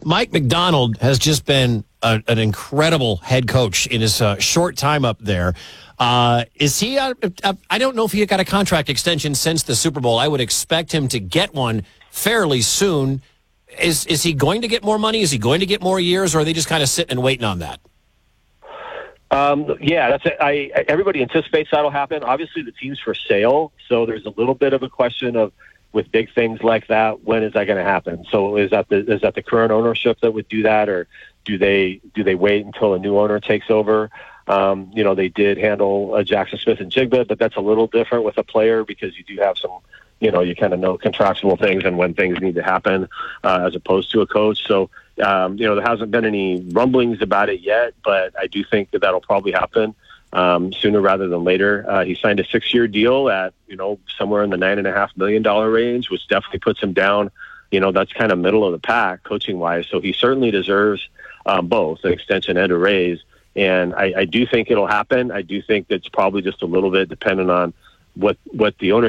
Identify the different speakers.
Speaker 1: Mike Macdonald has just been an incredible head coach in his short time up there. Is he? I don't know if he got a contract extension since the Super Bowl. I would expect him to get one fairly soon. Is he going to get more money? Is he going to get more years, or are they just kind of sitting and waiting on that?
Speaker 2: Yeah, that's it. Everybody anticipates that'll happen. Obviously, the team's for sale, so there's a little bit of a question of, with big things like that, when is that going to happen? So is that the current ownership that would do that, or do they wait until a new owner takes over? They did handle Jackson Smith and Jigba, but that's a little different with a player because you do have some, you kind of know contractual things and when things need to happen as opposed to a coach. So, there hasn't been any rumblings about it yet, but I do think that'll probably happen sooner rather than later. He signed a 6-year deal at, somewhere in the $9.5 million range, which definitely puts him down. That's kind of middle of the pack coaching wise. So he certainly deserves both an extension and a raise. And I do think it'll happen. I do think it's probably just a little bit dependent on what the ownership